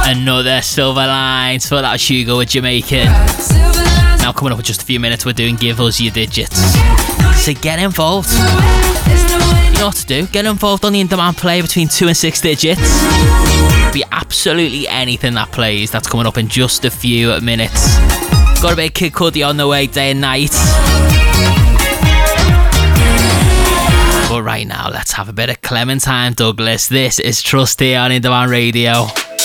Another Silver Lines for that Hugo with Jamaican. Now coming up in just a few minutes, we're doing Give Us Your Digits. So get involved. You know what to do. Get involved on the in-demand play between 2 and 6 digits. Be absolutely anything that plays. That's coming up in just a few minutes. Got a bit of Kid Cudi on the way day and night. But right now, let's have a bit of Clementine Douglas. This is Trust here on In Demand Radio.